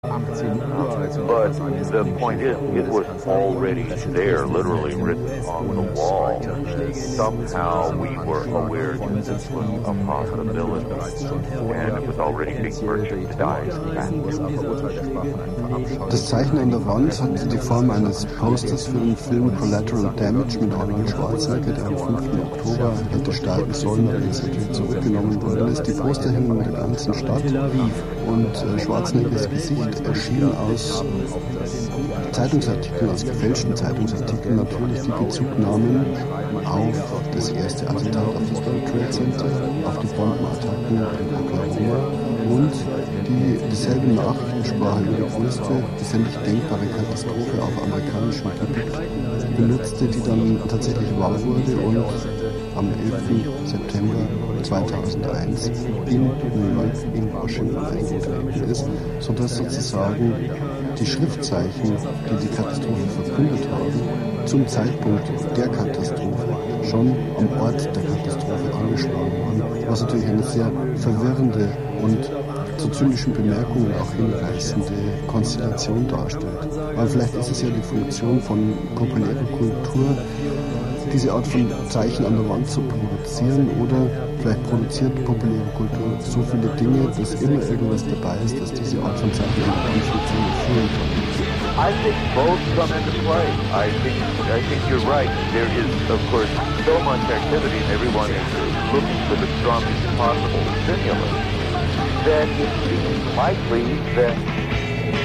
But the point is, it was already there, literally written on the wall. Somehow we were aware that this was a possibility, and it was already being merchandised. Das Zeichen an der Wand hatte die Form eines Posters für den Film Collateral Damage mit Arnold Schwarzenegger, der am 5. Oktober hätte starten sollen, aber jetzt natürlich zurückgenommen worden ist. Die Poster hingen in der ganzen Stadt und Schwarzeneggers Gesicht erschien aus Zeitungsartikeln, aus gefälschten Zeitungsartikeln natürlich die Bezugnahmen auf das erste Attentat auf das World Trade Center, auf die Bombenattacken in Oklahoma und dieselbe Nachrichtensprache über die größte gesämtlich denkbare Katastrophe auf amerikanischem Gebiet benutzte, die dann tatsächlich wahr wurde und am 11. September 2001 in New York, in Washington eingetreten ist, sodass sozusagen die Schriftzeichen, die die Katastrophe verkündet haben, zum Zeitpunkt der Katastrophe schon am Ort der Katastrophe angeschlagen waren, was natürlich eine sehr verwirrende und zu zynischen Bemerkungen auch hinreißende Konstellation darstellt. Aber vielleicht ist es ja die Funktion von populärer Kultur, diese Art von Zeichen an der Wand zu produzieren, oder vielleicht produziert populäre Kultur so viele Dinge, dass immer irgendwas dabei ist, dass diese Art von Zeichen in die Funktion führen kann. I think both come into play. I think you're right. There is, of course, so much activity and everyone is looking for the strongest possible stimulus that it seems likely that